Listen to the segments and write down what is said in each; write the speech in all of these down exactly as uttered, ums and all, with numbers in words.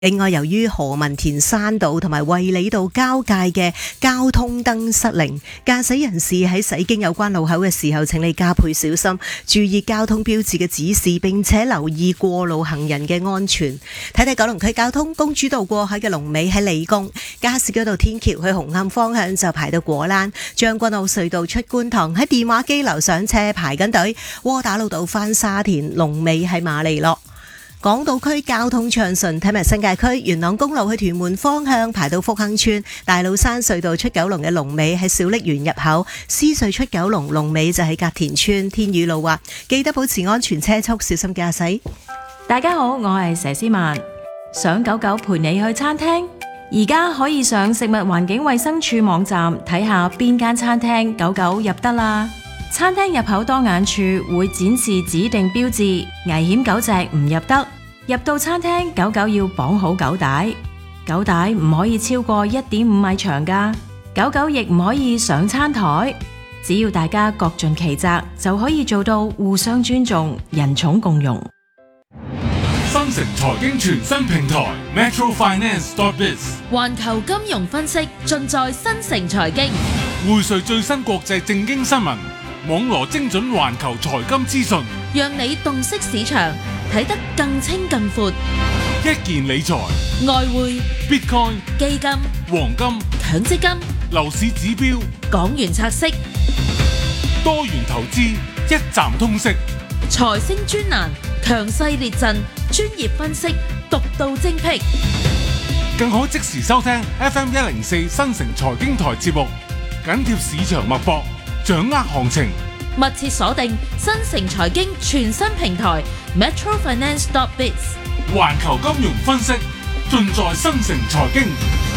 另外，由於何文田山道同埋衛理道交界嘅交通燈失靈，駕駛人士喺駛經有關路口嘅時候，請你加倍小心，注意交通標誌嘅指示，並且留意過路行人嘅安全。睇睇九龍區交通，公主道過海嘅龍尾喺理工，加士居道天橋去紅磡方向就排到果欄，將軍澳隧道出觀塘喺電話機樓上車排緊隊，窩打老道返沙田龍尾喺馬利諾。港島區交通暢順，睇埋新界區元朗公路去屯門方向排到福亨村，大老山隧道出九龍嘅龍尾喺小瀝源入口，獅隧出九龍龍尾就喺隔田村。天雨路滑，記得保持安全車速，小心駕駛。 大家好，我係佘詩曼，想九九陪你去餐廳，而家可以上食物環境衛生署網站睇下邊間餐廳九九入得啦。餐廳入口多眼處會展示指定標誌，危險狗隻唔入得。入到餐廳，狗狗要綁好狗帶，狗帶唔可以超過一點五米長㗎。狗狗亦唔可以上餐台。只要大家各盡其責，就可以做到互相尊重、人寵共融。 新城財經全新平台 Metro Finance dot biz， 環球金融分析盡在新城財經， 匯萃最新國際政經新聞，網羅精準環球財金資訊， 讓你洞悉市場，睇得更清更闊。 一件理財、 外匯、 Bitcoin、 基金、 黃金、 強積金、 樓市指標、 港元拆息、 多元投資，一站通識。 財星專欄，強勢列陣，專業分析，獨到精闢。 更可即時收聽 F M 一零四新城財經台節目，緊貼市場脈搏，掌握行情， 密切鎖定新城財經全新平台 Metro Finance dot biz， 環球金融分析盡在新城財經。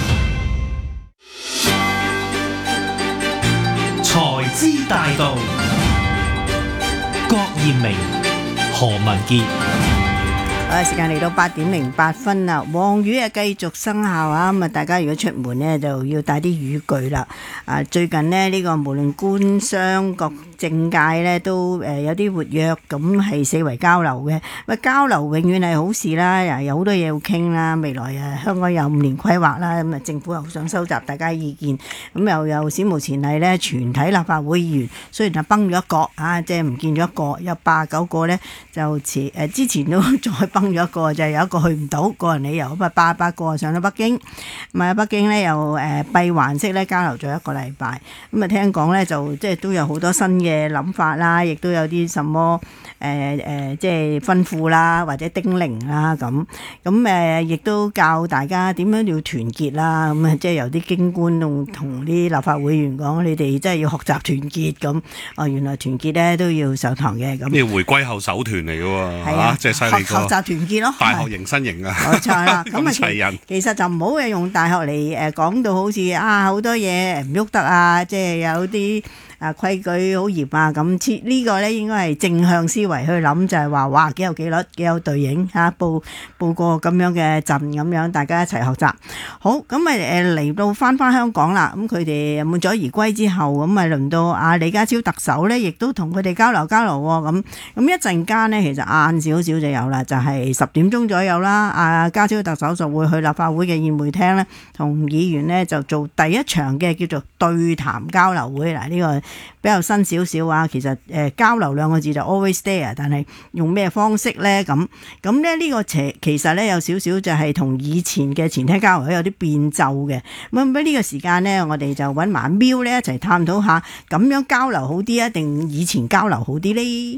財資大道，郭艷明、何文傑。 好，時間嚟到八點零八分啦，黃雨啊繼續生效啊！咁啊，大家如果出門呢，就要帶啲雨具啦。啊，最近呢，呢、這個無論官商各政界呢，都誒有啲活躍，咁係四圍交流嘅。咁交流永遠係好事啦，有好多嘢要傾啦。未來啊，香港有五年規劃啦，咁啊政府又想收集大家意見，咁又有史無前例呢，全體立法會議員雖然係崩咗一個啊，即係唔見咗一個，有八十九個呢，就遲誒之前都再崩咗一個，就係、有一個去唔到，個人理由咁啊，八十八個上咗北京，咁啊北京呢又誒閉環式咧交流咗一個禮拜，咁啊聽講咧就即係都有好多新嘅諗法啦，亦都有啲什麼誒誒即係吩咐啦，或者叮嚀啦咁，咁誒亦都教大家點樣要團結啦，咁啊即係由啲京官同同啲立法會議員講，你哋真係要學習團結咁，哦原來團結咧都要上堂嘅咁。 呢個回歸後首團嚟嘅喎， 係啊， 即係犀利學學習團結咯， 大學迎新營啊， 冇錯啦。咁啊齊人其實就唔好嘅用大學嚟誒講到好似啊好多嘢唔喐得啊，即係有啲啊規矩好嚴啊咁。切呢個咧應該係正向思維去諗，就係話哇幾有紀律，幾有隊形嚇，報報個咁樣嘅陣咁樣，大家一齊學習。好咁咪誒嚟到翻翻香港啦，咁佢哋滿載而歸之後，咁咪輪到阿李家超特首咧，亦都同佢哋交流交流喎。咁咁一陣間呢，其實晏少少就有啦，就係十點鐘左右啦。阿家超特首就會去立法會嘅宴會廳咧，同議員呢就做第一場嘅叫做對談交流會。嗱，呢個比較新少少啊。其實誒、呃、交流兩個字就 always there， 但係用咩方式咧？咁咁咧呢個其其實咧有少少就係同以前嘅前廳交流有啲變奏嘅。咁喺呢個時間呢，我哋就揾埋喵咧一齊探討下，咁樣交流好啲啊，定以前交流好啲呢？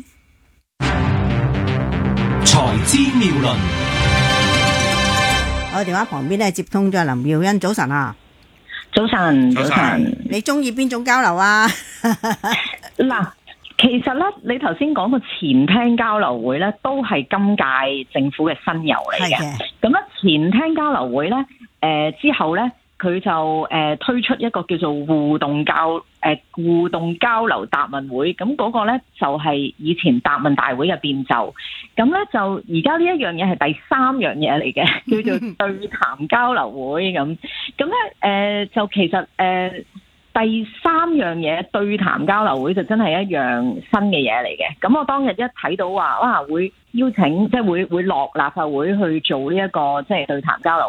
財資妙論， 我電話旁邊咧接通咗林妙茵，早晨啊！ 早晨，早晨。 你中意邊種交流啊？ 嗱，其實咧，你頭先講個前廳交流會咧，都係今屆政府嘅新猷嚟嘅。咁咧，前廳交流會咧，誒、呃、之後咧，佢就誒、呃、推出一個叫做互動交誒、呃、互動交流答問會。咁嗰個咧就係、是、以前答問大會嘅變奏。咁咧就而家呢一樣嘢係第三樣嘢嚟嘅，叫做對談交流會咁。咁咧誒就其實誒。呃第三樣嘢對談交流會就真係一樣新嘅嘢嚟嘅。咁我當日一睇到話哇會邀請即係會會落立法會去做呢、這、一個即係對談交流